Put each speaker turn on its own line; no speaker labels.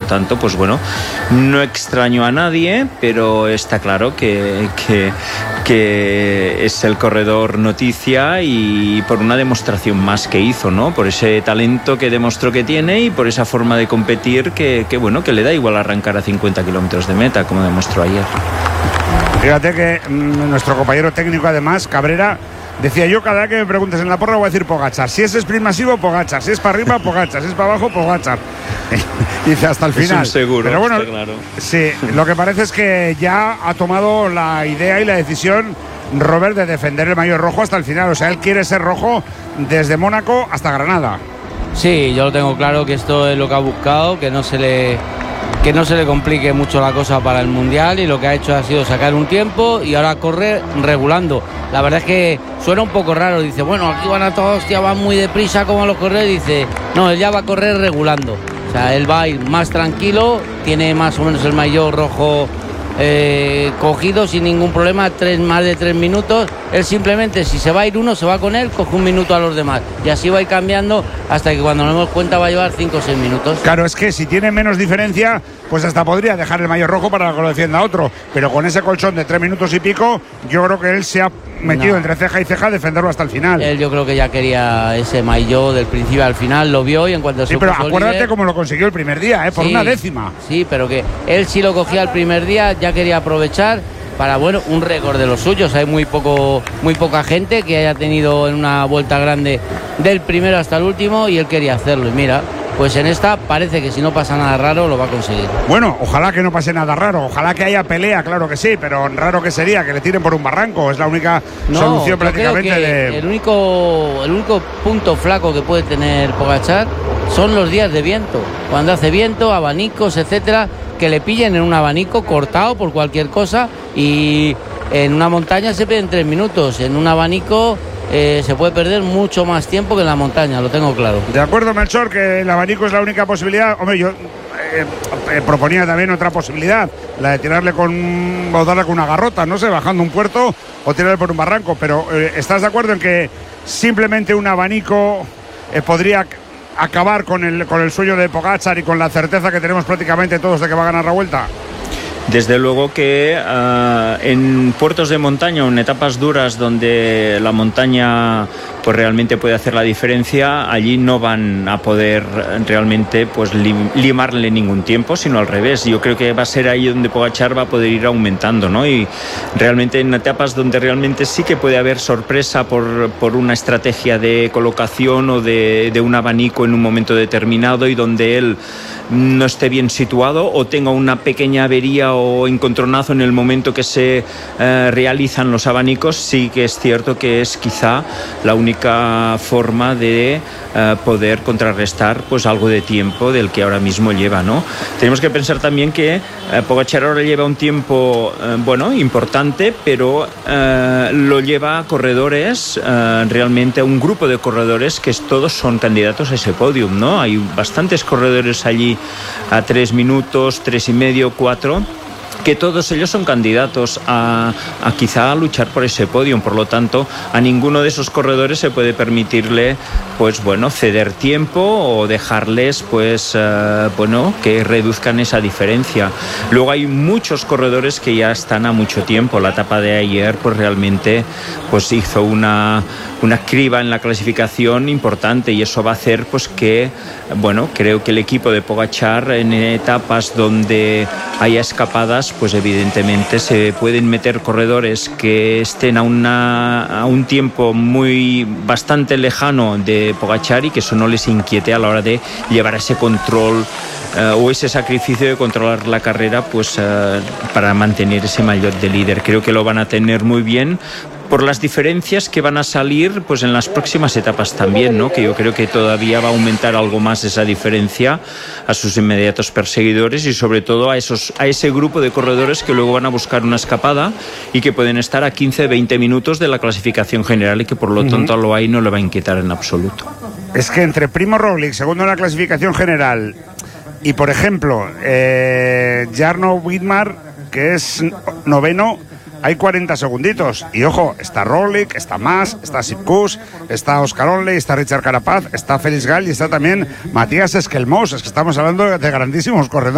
tanto, pues bueno, no extraño a nadie, pero está claro que es el corredor noticia, y por una demostración más que hizo, ¿no? Por ese talento que demostró que tiene y por esa forma de competir que bueno, que le da igual arrancar a 50 kilómetros de meta, como demostró ayer.
Fíjate que nuestro compañero técnico, además, Cabrera, decía: yo cada vez que me preguntes en la porra voy a decir Pogačar. Si es sprint masivo, Pogačar. Si es para arriba, Pogačar. Si es para abajo, Pogačar. Dice hasta el final.
Es un seguro.
Pero bueno,
está claro.
Sí, lo que parece es que ya ha tomado la idea y la decisión Robert de defender el maillot rojo hasta el final. O sea, él quiere ser rojo desde Mónaco hasta Granada.
Sí, yo lo tengo claro, que esto es lo que ha buscado, que no se le complique mucho la cosa para el Mundial, y lo que ha hecho ha sido sacar un tiempo y ahora correr regulando. La verdad es que suena un poco raro, dice, bueno, aquí van a todos, hostia, van muy deprisa como los corredores, dice, no, él ya va a correr regulando. O sea, él va a ir más tranquilo, tiene más o menos el maillot rojo cogido sin ningún problema, más de 3 minutos. Él simplemente, si se va a ir uno, se va con él, coge un minuto a los demás, y así va a ir cambiando hasta que cuando nos demos cuenta va a llevar 5 o 6 minutos.
Claro, es que si tiene menos diferencia, pues hasta podría dejar el maillot rojo para que lo defienda otro, pero con ese colchón de 3 minutos y pico, yo creo que él se ha metido entre ceja y ceja a defenderlo hasta el final.
Él, yo creo que ya quería ese maillot del principio al final, lo vio, y en cuanto se
pero acuérdate cómo lo consiguió el primer día, por una décima.
Sí, pero que él sí lo cogía el primer día, ya quería aprovechar para, bueno, un récord de los suyos. Hay muy poca gente que haya tenido en una vuelta grande del primero hasta el último, y él quería hacerlo, y mira, pues en esta parece que si no pasa nada raro lo va a conseguir.
Bueno, ojalá que no pase nada raro, ojalá que haya pelea, claro que sí, pero raro que sería que le tiren por un barranco, es la única solución prácticamente de...
El único punto flaco que puede tener Pogačar son los días de viento, cuando hace viento, abanicos, etcétera, que le pillen en un abanico cortado por cualquier cosa, y en una montaña se pierden 3 minutos, en un abanico se puede perder mucho más tiempo que en la montaña, lo tengo claro.
De acuerdo, Melchor, que el abanico es la única posibilidad. Hombre, yo proponía también otra posibilidad, la de tirarle o darle con una garrota, no sé, bajando un puerto o tirarle por un barranco, pero ¿estás de acuerdo en que simplemente un abanico podría acabar con el sueño de Pogačar y con la certeza que tenemos prácticamente todos de que va a ganar la Vuelta?
Desde luego que en puertos de montaña o en etapas duras donde la montaña pues realmente puede hacer la diferencia, allí no van a poder realmente pues limarle ningún tiempo, sino al revés. Yo creo que va a ser ahí donde Pogačar va a poder ir aumentando, ¿no? Y realmente en etapas donde realmente sí que puede haber sorpresa por una estrategia de colocación o de un abanico en un momento determinado, y donde él no esté bien situado o tenga una pequeña avería o encontronazo en el momento que se realizan los abanicos, sí que es cierto que es quizá la única forma de poder contrarrestar pues algo de tiempo del que ahora mismo lleva, ¿no? Tenemos que pensar también que Pogačar ahora lleva un tiempo importante, pero lo lleva a corredores, realmente a un grupo de corredores que todos son candidatos a ese podium, ¿no? Hay bastantes corredores allí a 3 minutos, 3 y medio, 4, que todos ellos son candidatos a quizá a luchar por ese podio. Por lo tanto, a ninguno de esos corredores se puede permitirle ceder tiempo o dejarles que reduzcan esa diferencia. Luego hay muchos corredores que ya están a mucho tiempo. La etapa de ayer pues realmente pues hizo una criba en la clasificación importante, y eso va a hacer pues que creo que el equipo de Pogačar, en etapas donde haya escapadas, pues evidentemente se pueden meter corredores que estén a un tiempo bastante lejano de Pogačar, y que eso no les inquiete a la hora de llevar ese control o ese sacrificio de controlar la carrera para mantener ese maillot de líder. Creo que lo van a tener muy bien, por las diferencias que van a salir pues en las próximas etapas también, ¿no? Que yo creo que todavía va a aumentar algo más esa diferencia a sus inmediatos perseguidores, y sobre todo a ese grupo de corredores que luego van a buscar una escapada y que pueden estar a 15-20 minutos de la clasificación general, y que por lo tanto a Loaiz no le va a inquietar en absoluto.
Es que entre Primo Roglic, segundo en la clasificación general, y por ejemplo Jarno Widmar, que es noveno, hay 40 segunditos. Y ojo, está Roglic, está Mas, está Sipkus, está Oscar Onley, está Richard Carapaz, está Félix Gall y está también Matías Esquelmós. Es que estamos hablando de grandísimos corredores.